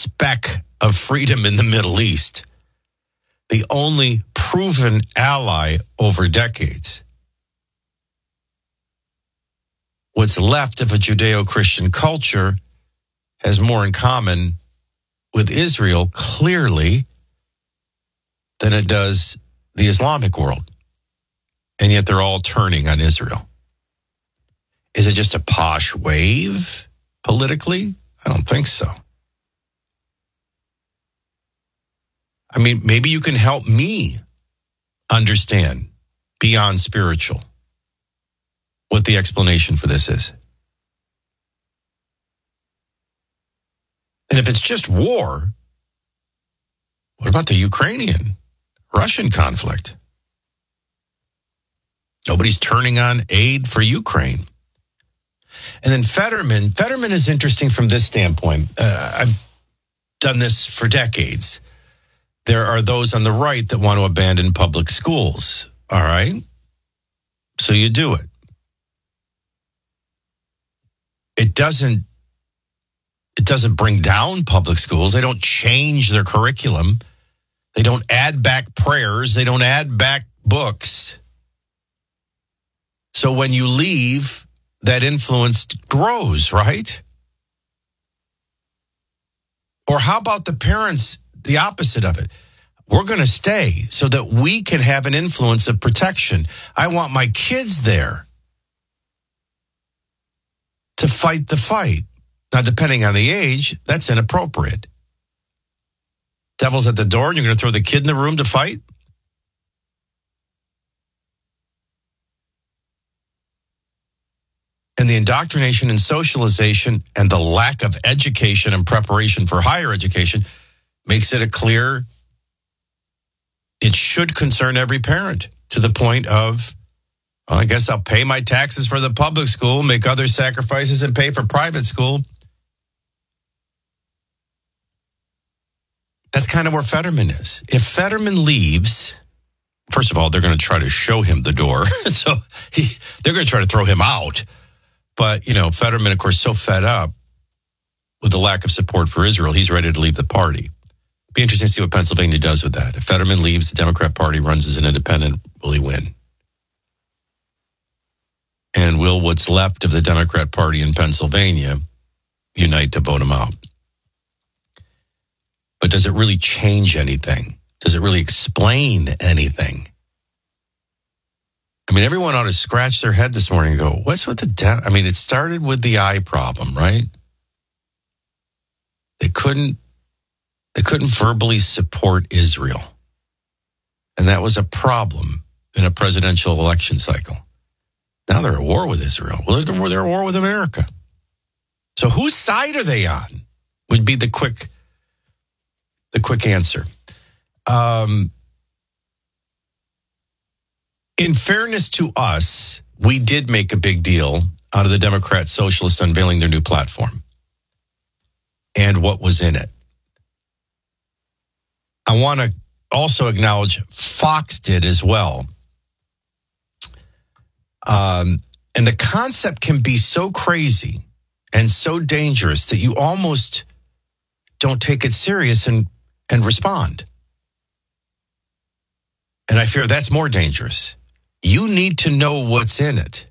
speck of freedom in the Middle East, the only proven ally over decades. What's left of a Judeo-Christian culture has more in common with Israel, clearly, than it does the Islamic world. And yet they're all turning on Israel. Is it just a posh wave politically? I don't think so. I mean, maybe you can help me understand beyond spiritual what the explanation for this is. And if it's just war, what about the Ukrainian-Russian conflict? Nobody's turning on aid for Ukraine. And then Fetterman is interesting from this standpoint. I've done this for decades. There are those on the right that want to abandon public schools. All right? So you do it. It doesn't bring down public schools. They don't change their curriculum. They don't add back prayers. They don't add back books. So when you leave, that influence grows, right? Or how about the parents, the opposite of it? We're going to stay so that we can have an influence of protection. I want my kids there to fight the fight. Now, depending on the age, that's inappropriate. Devil's at the door, and you're going to throw the kid in the room to fight? And the indoctrination and socialization and the lack of education and preparation for higher education makes it it should concern every parent to the point of, well, I guess I'll pay my taxes for the public school, make other sacrifices, and pay for private school. That's kind of where Fetterman is. If Fetterman leaves, first of all, they're going to try to show him the door. So they're going to try to throw him out. But, Fetterman, of course, so fed up with the lack of support for Israel, he's ready to leave the party. Be interesting to see what Pennsylvania does with that. If Fetterman leaves, the Democrat Party runs as an independent, will he win? And will what's left of the Democrat Party in Pennsylvania unite to vote him out? But does it really change anything? Does it really explain anything? I mean, everyone ought to scratch their head this morning and go, what's with it started with the eye problem, right? They couldn't verbally support Israel. And that was a problem in a presidential election cycle. Now they're at war with Israel. Well, they're at war with America. So whose side are they on? Would be the quick answer. In fairness to us, we did make a big deal out of the Democrat Socialists unveiling their new platform and what was in it. I want to also acknowledge Fox did as well. And the concept can be so crazy and so dangerous that you almost don't take it serious and respond. And I fear that's more dangerous. You need to know what's in it.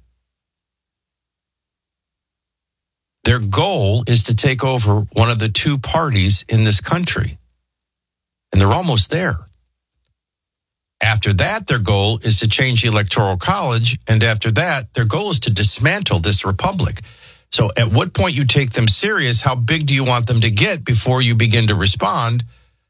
Their goal is to take over one of the two parties in this country. And they're almost there. After that, their goal is to change the Electoral College. And after that, their goal is to dismantle this republic. So at what point you take them serious, how big do you want them to get before you begin to respond?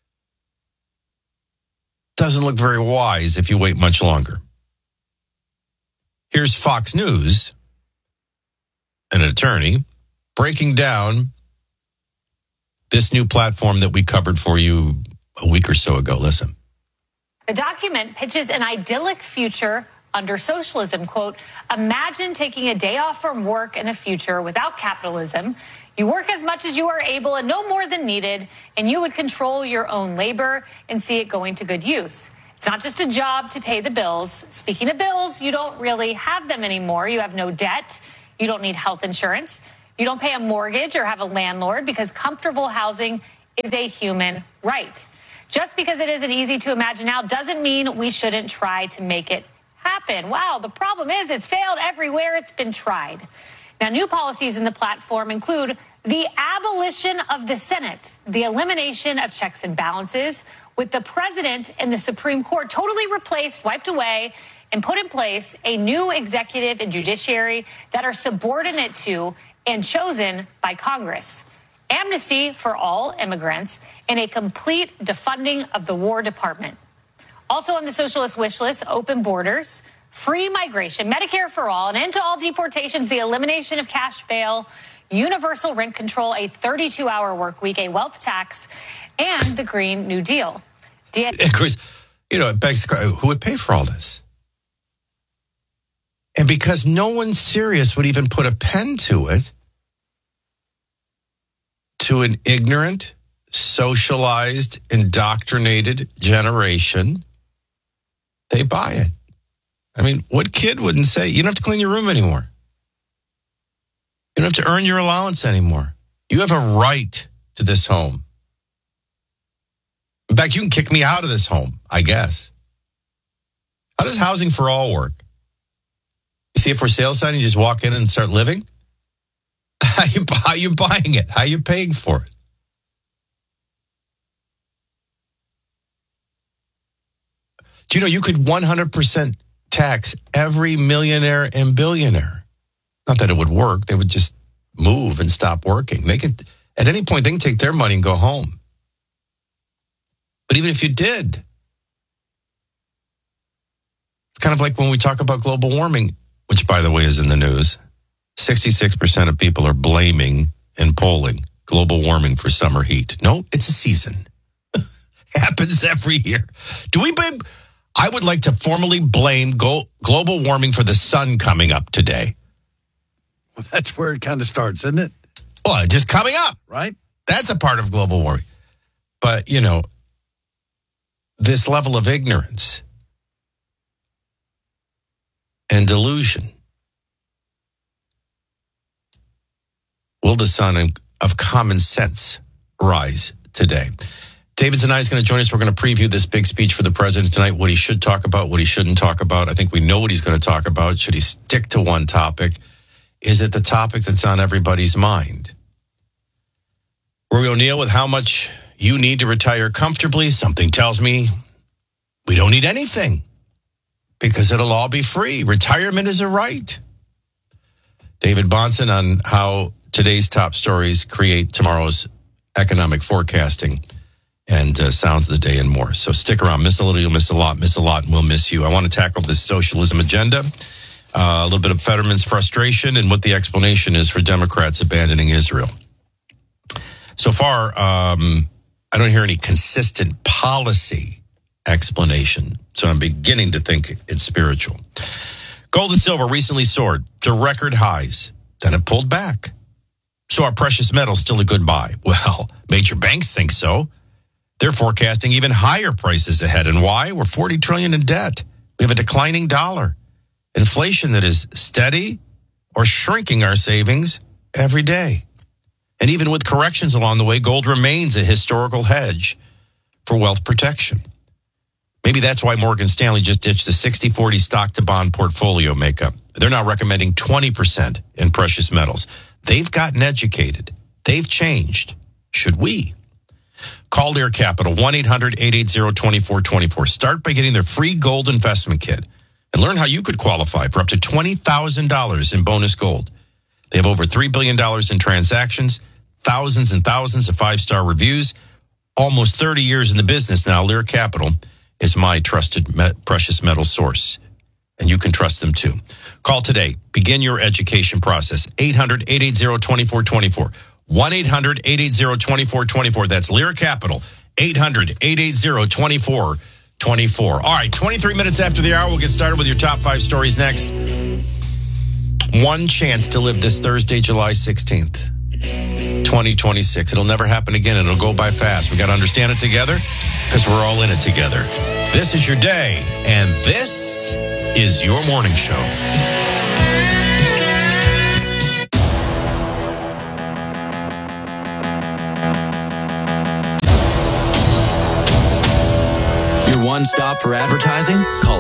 Doesn't look very wise if you wait much longer. Here's Fox News, an attorney, breaking down this new platform that we covered for you a week or so ago. Listen. The document pitches an idyllic future under socialism. Quote, imagine taking a day off from work in a future without capitalism. You work as much as you are able and no more than needed, and you would control your own labor and see it going to good use. It's not just a job to pay the bills. Speaking of bills, you don't really have them anymore. You have no debt. You don't need health insurance. You don't pay a mortgage or have a landlord because comfortable housing is a human right. Just because it isn't easy to imagine now doesn't mean we shouldn't try to make it happen. Wow, the problem is it's failed everywhere it's been tried. Now, new policies in the platform include the abolition of the Senate, the elimination of checks and balances, with the president and the Supreme Court totally replaced, wiped away, and put in place a new executive and judiciary that are subordinate to and chosen by Congress. Amnesty for all immigrants, and a complete defunding of the War Department. Also on the socialist wish list, open borders, free migration, Medicare for all, an end to all deportations, the elimination of cash bail, universal rent control, a 32-hour work week, a wealth tax, and the Green New Deal. Of course, it begs the question, who would pay for all this? And because no one serious would even put a pen to it, to an ignorant, socialized, indoctrinated generation, they buy it. I mean, what kid wouldn't say, you don't have to clean your room anymore? You don't have to earn your allowance anymore. You have a right to this home. In fact, you can kick me out of this home, I guess. How does housing for all work? You see a for sale sign, you just walk in and start living? How you buying it? How are you paying for it? Do you know you could 100% tax every millionaire and billionaire? Not that it would work. They would just move and stop working. They could, at any point, they can take their money and go home. But even if you did, it's kind of like when we talk about global warming, which, by the way, is in the news. 66% of people are blaming in polling global warming for summer heat. No, it's a season. Happens every year. Do we blame? I would like to formally blame global warming for the sun coming up today. Well, that's where it kind of starts, isn't it? Well, just coming up. Right. That's a part of global warming. But, this level of ignorance and delusion. Will the sun of common sense rise today? David tonight is going to join us. We're going to preview this big speech for the president tonight, what he should talk about, what he shouldn't talk about. I think we know what he's going to talk about. Should he stick to one topic? Is it the topic that's on everybody's mind? Rory O'Neill with how much you need to retire comfortably. Something tells me we don't need anything because it'll all be free. Retirement is a right. David Bahnsen on how today's top stories create tomorrow's economic forecasting and sounds of the day and more. So stick around. Miss a little, you'll miss a lot, and we'll miss you. I want to tackle this socialism agenda, a little bit of Fetterman's frustration and what the explanation is for Democrats abandoning Israel. So far, I don't hear any consistent policy explanation, so I'm beginning to think it's spiritual. Gold and silver recently soared to record highs, then it pulled back. So are precious metals still a good buy? Well, major banks think so. They're forecasting even higher prices ahead. And why? We're $40 trillion in debt. We have a declining dollar. Inflation that is steady or shrinking our savings every day. And even with corrections along the way, gold remains a historical hedge for wealth protection. Maybe that's why Morgan Stanley just ditched the 60-40 stock-to-bond portfolio makeup. They're now recommending 20% in precious metals. They've gotten educated. They've changed. Should we? Call Lear Capital, 1-800-880-2424. Start by getting their free gold investment kit and learn how you could qualify for up to $20,000 in bonus gold. They have over $3 billion in transactions, thousands and thousands of five-star reviews, almost 30 years in the business now. Lear Capital is my trusted precious metal source, and you can trust them too. Call today. Begin your education process. 800-880-2424. 1-800-880-2424. That's Lear Capital. 800-880-2424. All right, 23 minutes after the hour, we'll get started with your top 5 stories next. One chance to live this Thursday, July 16th, 2026. It'll never happen again. It'll go by fast. We got to understand it together because we're all in it together. This is your day, and this is your morning show. one stop for advertising? Call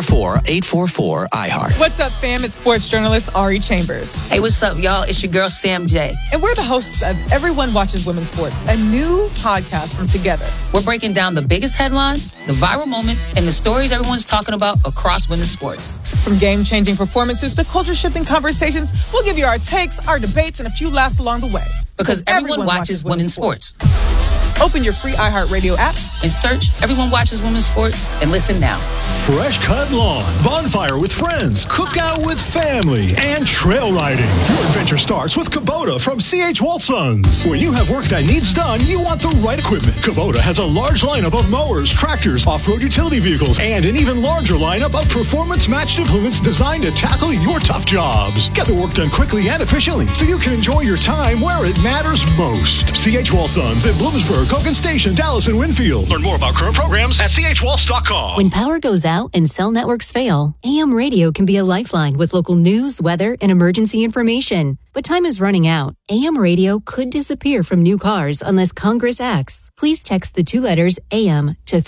844-844-iHeart. What's up, fam? It's sports journalist Ari Chambers. Hey, what's up, y'all? It's your girl, Sam J. And we're the hosts of Everyone Watches Women's Sports, a new podcast from Together. We're breaking down the biggest headlines, the viral moments, and the stories everyone's talking about across women's sports. From game-changing performances to culture-shifting conversations, we'll give you our takes, our debates, and a few laughs along the way. Because everyone watches women's sports. Open your free iHeartRadio app and search Everyone Watches Women's Sports and listen now. Fresh cut lawn, bonfire with friends, cookout with family, and trail riding. Your adventure starts with Kubota from C.H. Waltons. When you have work that needs done, you want the right equipment. Kubota has a large lineup of mowers, tractors, off-road utility vehicles, and an even larger lineup of performance-matched implements designed to tackle your tough jobs. Get the work done quickly and efficiently so you can enjoy your time where it matters most. C.H. Waltons in Bloomsburg, Hogan Station, Dallas, and Winfield. Learn more about current programs at chwaltz.com. When power goes out and cell networks fail, AM radio can be a lifeline with local news, weather, and emergency information. But time is running out. AM radio could disappear from new cars unless Congress acts. Please text the 2 letters AM to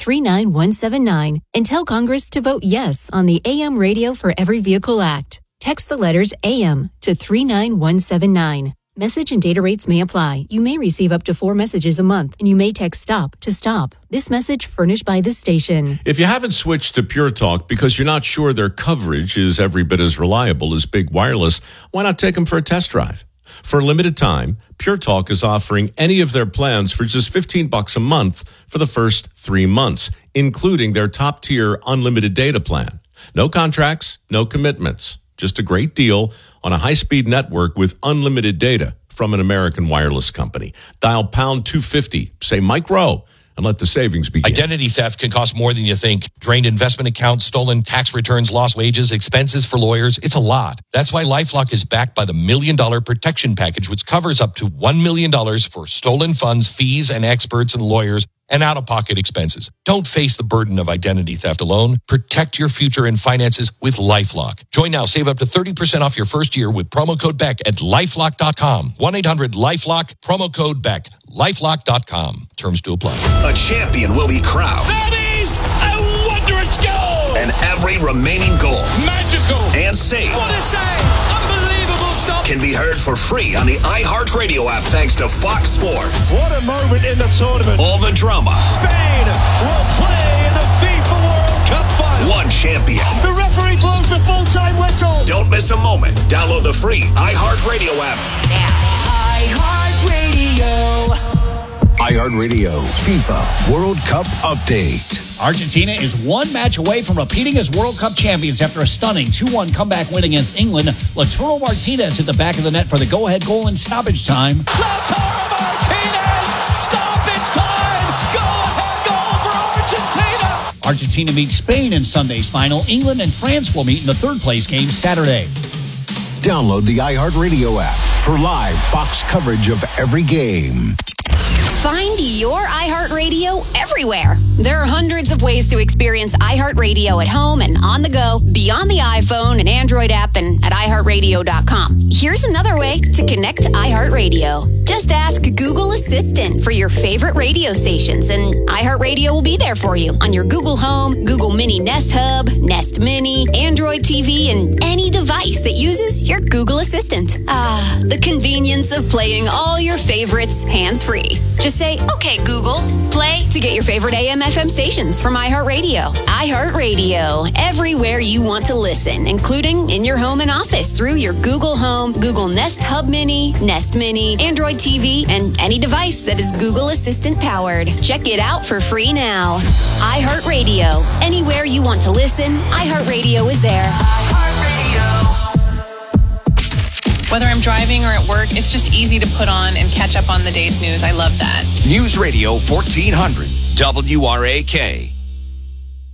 39179 and tell Congress to vote yes on the AM Radio for Every Vehicle Act. Text the letters AM to 39179. Message and data rates may apply. You may receive up to 4 messages a month, and you may text STOP to stop. This message furnished by this station. If you haven't switched to Pure Talk because you're not sure their coverage is every bit as reliable as Big Wireless, why not take them for a test drive? For a limited time, Pure Talk is offering any of their plans for just $15 a month for the first 3 months, including their top-tier unlimited data plan. No contracts, no commitments. Just a great deal on a high-speed network with unlimited data from an American wireless company. Dial pound 250, say Mike Rowe, and let the savings begin. Identity theft can cost more than you think. Drained investment accounts, stolen tax returns, lost wages, expenses for lawyers. It's a lot. That's why LifeLock is backed by the $1 Million Protection Package, which covers up to $1 million for stolen funds, fees, and experts and lawyers, and out-of-pocket expenses. Don't face the burden of identity theft alone. Protect your future and finances with LifeLock. Join now. Save up to 30% off your first year with promo code BECK at LifeLock.com. 1-800-LifeLock, promo code BECK. LifeLock.com. Terms to apply. A champion will be crowned. That is a wondrous goal! And every remaining goal. Magical! And save. What a save! Unbelievable stuff! Can be heard for free on the iHeartRadio app thanks to Fox Sports. What a moment in the tournament. All the drama. Spain will play in the FIFA World Cup final. One champion. The referee blows the full-time whistle. Don't miss a moment. Download the free iHeartRadio app now. iHeartRadio FIFA World Cup Update. Argentina is 1 match away from repeating as World Cup champions after a stunning 2-1 comeback win against England. Lautaro Martinez hit the back of the net for the go-ahead goal in stoppage time. Lautaro Martinez! Stoppage time! Go-ahead goal for Argentina! Argentina meets Spain in Sunday's final. England and France will meet in the third-place game Saturday. Download the iHeartRadio app for live Fox coverage of every game. Find your iHeartRadio everywhere. There are hundreds of ways to experience iHeartRadio at home and on the go, beyond the iPhone and Android app and at iHeartRadio.com. Here's another way to connect to iHeartRadio. Just ask Google Assistant for your favorite radio stations, and iHeartRadio will be there for you on your Google Home, Google Mini Nest Hub, Nest Mini, Android TV, and any device that uses your Google Assistant. Ah, the convenience of playing all your favorites hands-free. Just say, okay, Google, play to get your favorite AM/FM stations from iHeartRadio. iHeartRadio, everywhere you want to listen, including in your home and office through your Google Home, Google Nest Hub Mini, Nest Mini, Android TV, and any device that is Google Assistant powered. Check it out for free now. iHeartRadio, anywhere you want to listen, iHeartRadio is there. Whether I'm driving or at work, it's just easy to put on and catch up on the day's news. I love that. News Radio 1400, WRAK.